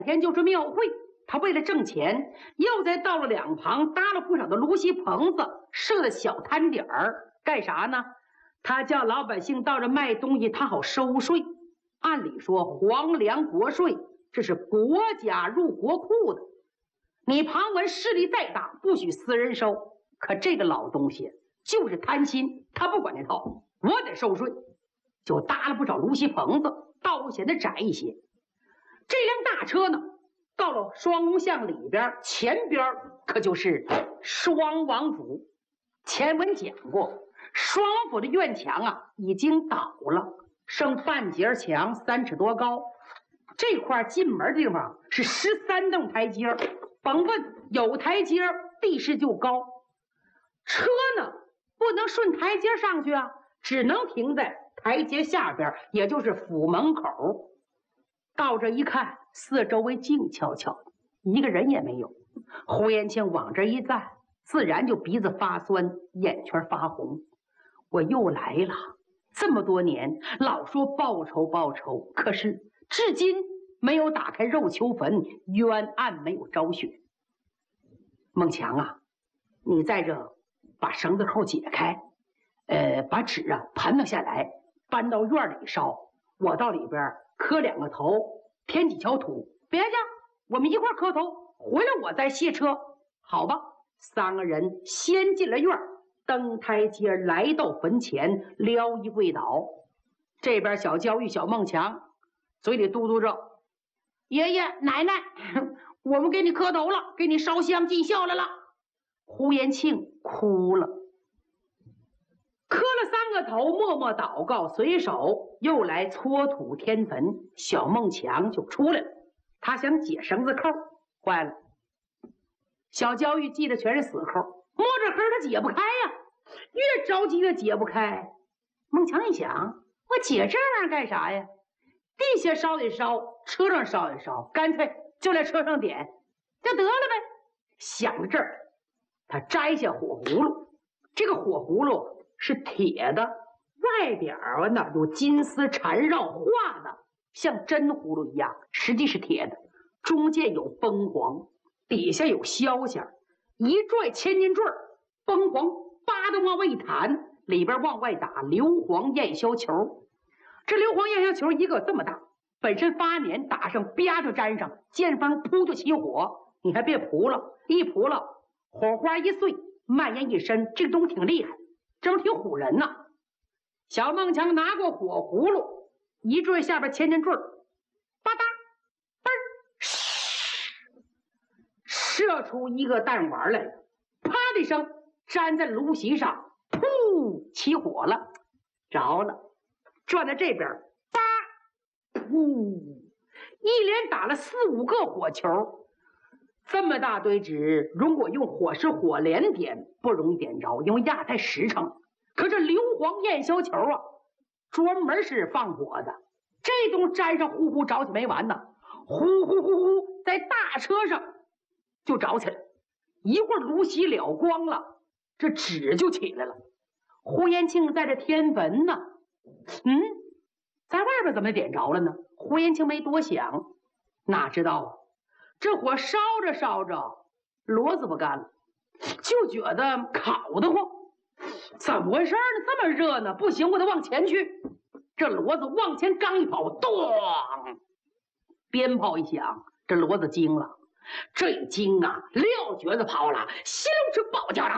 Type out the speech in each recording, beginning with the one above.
天就是庙会，他为了挣钱，又在道路两旁搭了不少的芦席棚子，设了小摊点儿，干啥呢？他叫老百姓到这卖东西，他好收税。按理说，皇粮国税这是国家入国库的，你旁文势力再大，不许私人收。可这个老东西就是贪心，他不管那套，我得收税，就搭了不少芦席棚子，道路显得窄一些。这辆大车呢，到了双龙巷里边，前边可就是双王府。前文讲过，双王府的院墙啊已经倒了，剩半截墙，3尺多高。这块进门地方是13栋台阶，甭问有台阶，地势就高。车呢不能顺台阶上去啊，只能停在台阶下边，也就是府门口。到这一看，四周围静悄悄，一个人也没有。胡延庆往这一站，自然就鼻子发酸，眼圈发红。我又来了，这么多年老说报仇报仇，可是至今没有打开肉丘坟，冤案没有昭雪。孟强啊，你在这把绳子扣解开，把纸啊盘了下来，搬到院里烧。我到里边磕2个头，填几锹土。别介，我们一块磕头，回来我再卸车，好吧？3个人先进了院，登台阶来到坟前，撩衣跪倒。这边小焦玉、小孟强嘴里嘟嘟着：“爷爷奶奶，我们给你磕头了，给你烧香尽孝来了。”胡延庆哭了，磕了3个头，默默祷告，随手又来搓土添坟。小孟强就出来了，他想解绳子扣，坏了，小焦玉系的全是死扣，摸着黑他解不开呀，越着急越解不开。孟强一想，我解这玩意儿干啥呀？地下烧一烧，车上烧一烧，干脆就在车上点，就得了呗。想到这儿，他摘下火葫芦，这个火葫芦是铁的，外边啊那有金丝缠绕画的，像真葫芦一样，实际是铁的，中间有崩黄，底下有消息，一拽千斤坠，崩黄叭的往外一弹，里边往外打硫磺焰硝球。这硫磺焰硝球一个这么大，本身发黏，打上啪就粘上，见风扑就起火。你还别扑了，一扑了，火花一碎，蔓延一身，这个东西挺厉害，这挺唬人呐。小孟强拿过火葫芦，一坠下边千斤坠，吧嗒嘣儿，射出一个弹丸来，啪的一声粘在芦席上，噗，起火了，着了。转到这边，叭，噗，一连打了4、5个火球。这么大堆纸，如果用火石火镰点，不容易点着，因为压太实诚。可这硫磺焰硝球啊，专门是放火的，这东粘上呼呼着起没完呢，呼呼呼呼，在大车上就着起来。一会儿芦席了光了，这纸就起来了。胡延庆在这添坟呢，在外边怎么点着了呢？胡延庆没多想，哪知道啊，这火烧着烧着，骡子不干了，就觉得烤得慌。怎么回事呢？这么热呢？不行，我得往前去。这骡子往前刚一跑，咚！鞭炮一响，这骡子惊了。这一惊啊，撂蹶子跑了，稀溜直暴叫，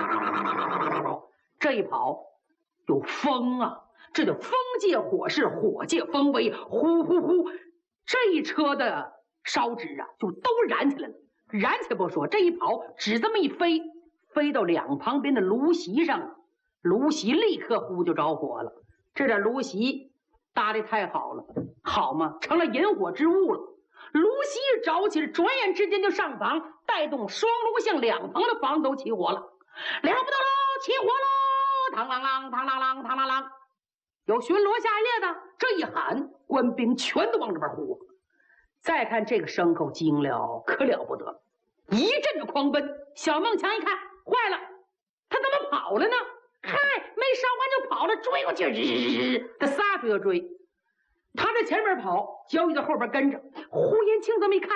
这一跑有风啊，这就风借火势，火借风威，呼呼呼，这一车的烧纸啊，就都燃起来了。燃起来不说，这一跑，纸这么一飞，飞到两旁边的芦席上，芦席立刻呼就着火了。这点芦席搭的太好了，好嘛，成了引火之物了。芦席着起来，转眼之间就上房，带动双芦巷两旁的房都起火了。了不得喽，起火喽！嘡啷啷，嘡啷啷，嘡啷啷。有巡逻下夜的，这一喊，官兵全都往这边呼。再看这个牲口惊了，可了不得，一阵的狂奔。小孟强一看，坏了，他怎么跑了呢？嗨，没烧完就跑了，追过去，他撒腿就追。他在前面跑，焦裕在后边跟着。胡延庆这么一看，